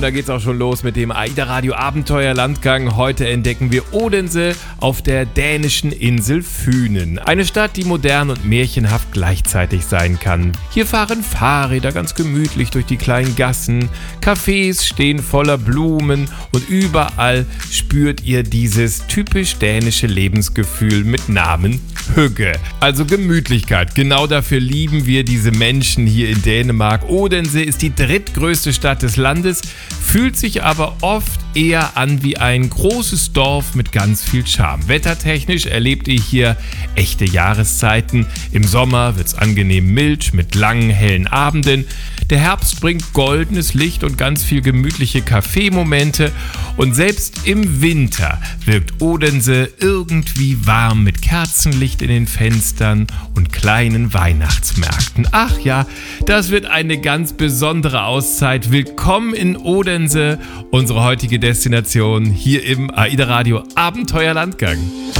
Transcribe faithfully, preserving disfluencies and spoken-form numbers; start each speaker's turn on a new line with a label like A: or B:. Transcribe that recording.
A: Und da geht's auch schon los mit dem AIDA Radio Abenteuerlandgang. Heute entdecken wir Odense auf der dänischen Insel Fünen. Eine Stadt, die modern und märchenhaft gleichzeitig sein kann. Hier fahren Fahrräder ganz gemütlich durch die kleinen Gassen. Cafés stehen voller Blumen und überall spürt ihr dieses typisch dänische Lebensgefühl mit Namen Hygge. Also Gemütlichkeit. Genau dafür lieben wir diese Menschen hier in Dänemark. Odense ist die drittgrößte Stadt des Landes, fühlt sich aber oft eher an wie ein großes Dorf mit ganz viel Charme. Wettertechnisch erlebt ihr hier echte Jahreszeiten. Im Sommer wird's angenehm mild mit langen, hellen Abenden. Der Herbst bringt goldenes Licht und ganz viel gemütliche Kaffeemomente. Und selbst im Winter wirkt Odense irgendwie warm mit Kerzenlicht in den Fenstern und kleinen Weihnachtsmärkten. Ach ja, das wird eine ganz besondere Auszeit. Willkommen in Odense, unsere heutige Destination hier im AIDA Radio Abenteuerlandgang.